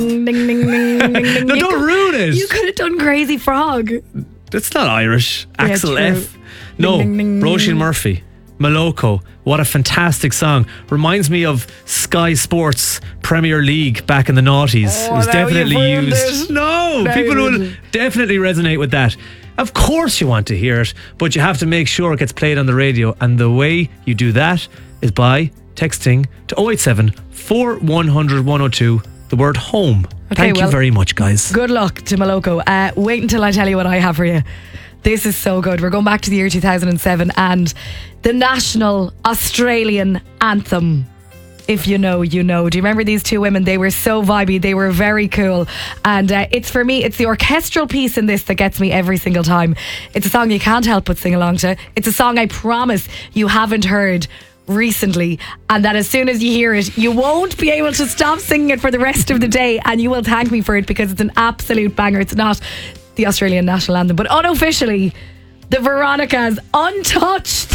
Ding, ding, ding, ding, ding. No, don't ruin it. You could have done Crazy Frog. It's not Irish. Axel true. F. No, Ding, ding, ding. Roisin Murphy. Maloko. What a fantastic song. Reminds me of Sky Sports Premier League back in the noughties. It was now definitely you've ruined used. it. No, Now people you've will ruined definitely resonate with that. Of course you want to hear it, but you have to make sure it gets played on the radio. And the way you do that is by texting to 087 4100 102 the word home. Thank you well, very much, guys. Good luck to Maloko. Wait until I tell you what I have for you. This is so good. We're going back to the year 2007 and the national Australian anthem. If you know, you know. Do you remember these two women? They were so vibey. They were very cool. And it's for me, it's the orchestral piece in this that gets me every single time. It's a song you can't help but sing along to. It's a song I promise you haven't heard recently, and that as soon as you hear it, you won't be able to stop singing it for the rest of the day, and you will thank me for it because it's an absolute banger. It's not the Australian national anthem, but unofficially, the Veronicas, Untouched.